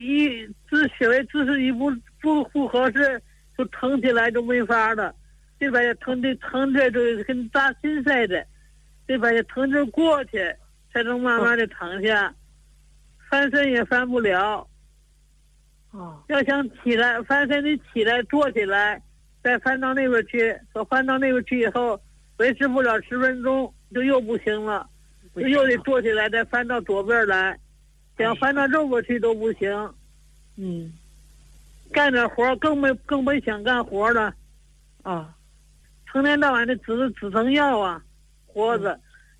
姿势一不合适，就疼起来就没法了。这边也疼这就跟扎心似的，这边也疼着过去，才能慢慢的躺下。翻身也翻不了。要想起来翻身，你起来坐起来，再翻到那边去。可翻到那边去以后，维持不了10分钟，就又不行了，就又得坐起来，再翻到左边来。想翻到右边去都不行。干点活更没想干活了。成天到晚的止疼药啊，活着。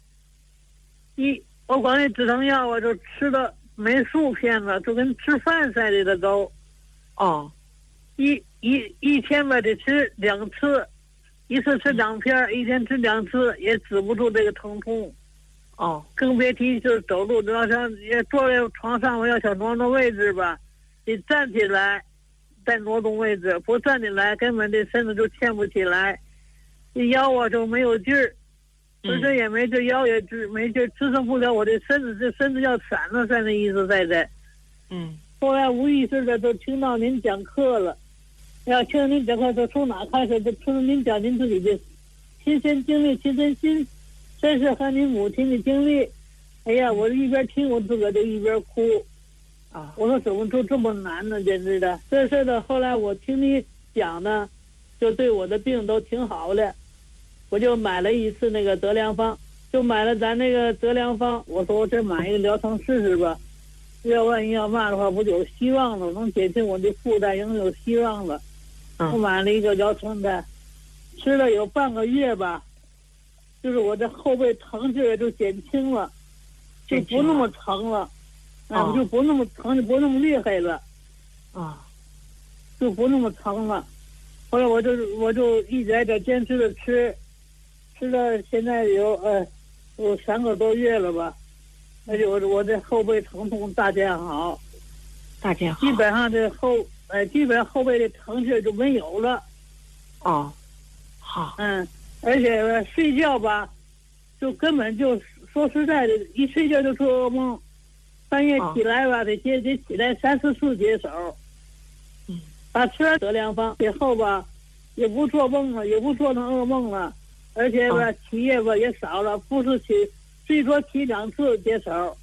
我管那止疼药啊，就吃的没数片子，就跟吃饭似的都。一天吧得吃2次，一次吃2片，一天吃2次，也止不住这个疼痛。更别提就是走路，要想也坐在床上，我要想挪位置吧，得站起来，再挪动位置，不站起来根本这身子就欠不起来。这腰啊就没有劲儿，这也没劲，腰也没劲，支撑不了我这身子，这身子要散了散的意思在这。后来无意识的就听到您讲课了，要听您讲课，就从哪开始就听您讲您自己的亲身经历、亲身心，真是和您母亲的经历。哎呀，我一边听我自个儿就一边哭。我说怎么就这么难呢？简直的。这事的后来我听你讲呢，就对我的病都挺好的。我就买了一次那个德良方，就买了咱那个德良方。我说我这买一个疗程试试吧，要万一要嘛的话，不就有希望了，能减轻我的负担，能有希望了。我买了一个疗程的，吃了有半个月吧，就是我这后背疼劲儿就减轻了，就不那么疼了。就不那么疼，就不那么厉害了。就不那么疼了。后来我就一直在这坚持着吃了现在有3个多月了吧。而且我这后背疼痛大减好，基本上基本上后背的疼劲就没有了。 好。 而且睡觉吧，就根本就说实在的，一睡觉就做噩梦，半夜起来吧，得起来3、4次解手。把吃完德良方以后吧，也不做梦了，也不做那噩梦了，而且吧起夜吧也少了，不是最多起2次解手。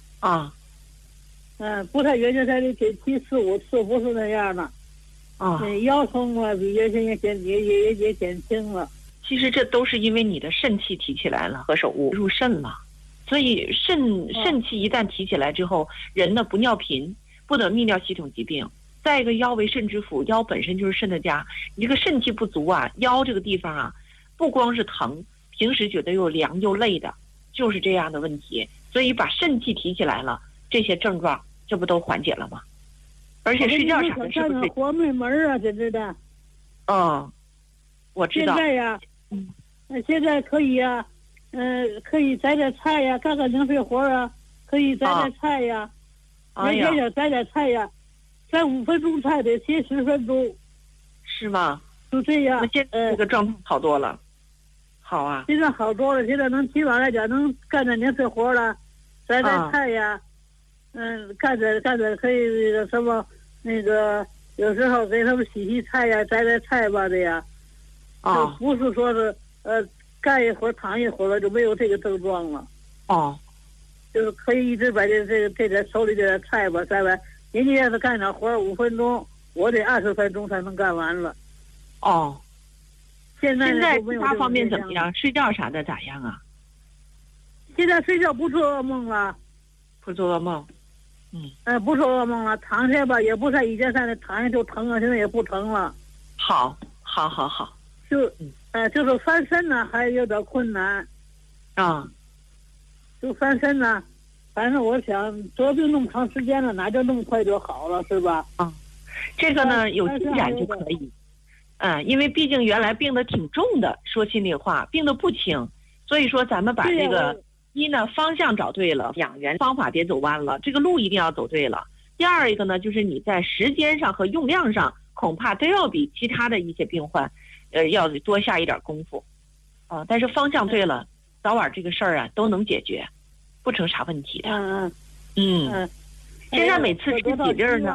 不太原先才得起4、5次，不是那样的。腰痛啊，比原先也减轻了。 其实这都是因为你的肾气提起来了，何首乌入肾了，所以肾气一旦提起来之后，人呢不尿频，不得泌尿系统疾病。再一个，腰为肾之府，腰本身就是肾的家，你这个肾气不足啊，腰这个地方啊，不光是疼，平时觉得又凉又累的，就是这样的问题。所以把肾气提起来了，这些症状这不都缓解了吗？而且睡觉啥的是不是？ 活没门啊，真是的。 我知道。 现在呀，现在可以呀，可以摘点菜呀，干零碎活啊，可以摘点菜呀，也想摘点菜呀，摘5分钟菜得歇10分钟。 是吗？ 就这样。 那现在这个状态好多了。好啊。 现在好多了，现在起码来讲能干点零碎活了，摘点菜呀，干点可以那个什么那个，有时候给他们洗菜呀，摘点菜吧的呀。就不是说是干一会儿躺一会儿了就没有这个症状了。就是可以一直把这点手里这点菜吧摘完。人家要是干点活5分钟，我得20分钟才能干完了。现在其他方面怎么样？睡觉啥的咋样啊？ 现在睡觉不做噩梦了。 不做噩梦。 不做噩梦了，躺下吧也不像以前似的躺下就疼了，现在也不疼了。 好。 就是翻身呢还有点困难。就翻身呢，反正我想得病那么长时间了，哪就那么快就好了，是吧？ 这个呢有进展就可以。因为毕竟原来病得挺重的，说心里话，病得不轻，所以说咱们把这个一呢方向找对了，养元方法别走弯了，这个路一定要走对了。第二一个呢，就是你在时间上和用量上，恐怕都要比其他的一些病患，要多下一点功夫。但是方向对了，早晚这个事儿啊都能解决，不成啥问题的。现在每次吃几粒呢？